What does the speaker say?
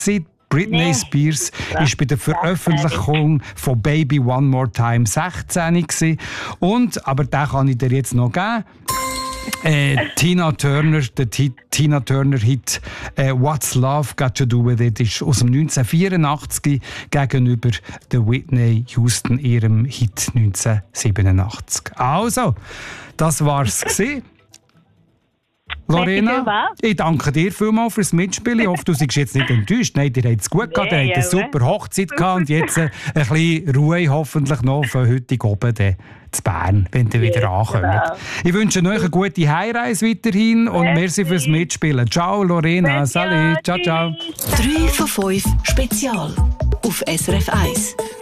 Britney Spears ist bei der Veröffentlichung von Baby One More Time 16 gewesen. Und, aber den kann ich dir jetzt noch geben, Tina Turner, der Tina Turner-Hit «What's Love Got to Do With It» ist aus dem 1984 gegenüber der Whitney Houston, ihrem Hit 1987. Also, das war's gewesen. Lorena, ich danke dir vielmals fürs Mitspielen. Ich hoffe, du seist jetzt nicht enttäuscht. Nein, ihr habt es gut gehabt, ihr habt eine super Hochzeit gehabt und jetzt ein bisschen Ruhe hoffentlich noch von heute oben zu Bern, wenn ihr wieder ankommt. Genau. Ich wünsche euch eine gute Heimreise weiterhin und merci fürs Mitspielen. Ciao Lorena, salut, ciao, ciao. 3 von 5 Spezial auf SRF 1.